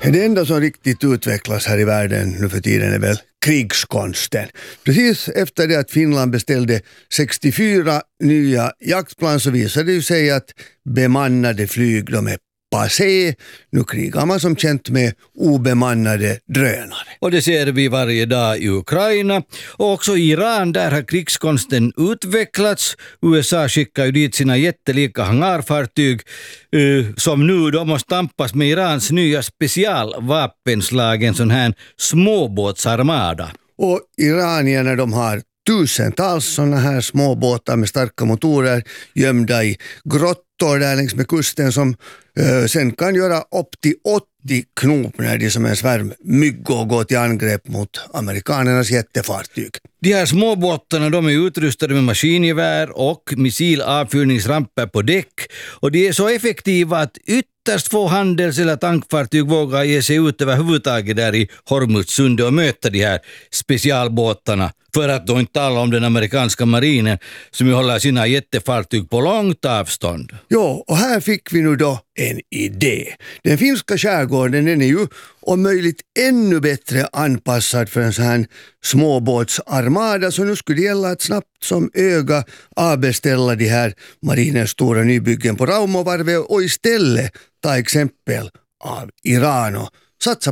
Det enda som riktigt utvecklas här i världen nu för tiden är väl krigskonsten. Precis efter det att Finland beställde 64 nya jaktplan så visade det ju sig att bemannade flyg, de är passé. Nu krigar man som känt med obemannade drönare. Och det ser vi varje dag i Ukraina. Och också i Iran, där har krigskonsten utvecklats. USA skickar ju dit sina jättelika hangarfartyg som nu då måste tampas med Irans nya specialvapenslag, en sån här småbåtsarmada. Och iranierna, de har tusentals sådana här småbåtar med starka motorer gömda i grottor där längs med kusten som sen kan göra upp till 80 knop när de som en svärm myggor går till angrepp mot amerikanernas jättefartyg. De här småbåtarna, de är utrustade med maskingevär och missilavfyrningsramper på däck, och de är så effektiva att ytterst få handels- eller tankfartyg vågar ge sig ut överhuvudtaget där i Hormuzsundet och möta de här specialbåtarna. För att då inte tala om den amerikanska marinen som ju håller sina jättefartyg på långt avstånd. Jo, och här fick vi nu då en idé. Den finska skärgården, den är ju om möjligt ännu bättre anpassad för en sån här småbåtsarmada, så nu skulle det gälla att snabbt som öga avbeställa de här marinens stora nybyggen på Raumavarvet och istället ta exempel av Iran och satsa